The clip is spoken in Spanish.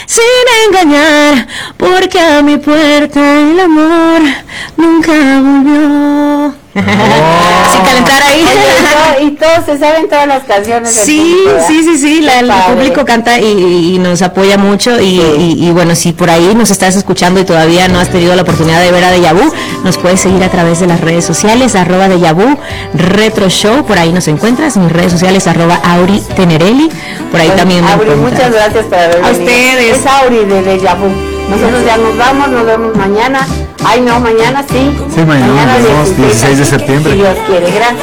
sin engañar, porque a mi puerta el amor nunca volvió. Sin calentar ahí. Y todos se saben todas las canciones. Sí, el público canta y nos apoya mucho y bueno, si por ahí nos estás escuchando y todavía no has tenido la oportunidad de ver a Deja Vu, nos puedes seguir a través de las redes sociales, @Deja Vu Retro Show, por ahí nos encuentras, mis redes sociales, @AuriTenerelli, por ahí también. Auri, muchas gracias por haber venido. A ustedes. Es Auri de Deja Vu. Nosotros ya nos vamos, nos vemos mañana. Ay, no, mañana sí. Sí, mañana nos vemos, 16 de septiembre. Si Dios quiere, gracias.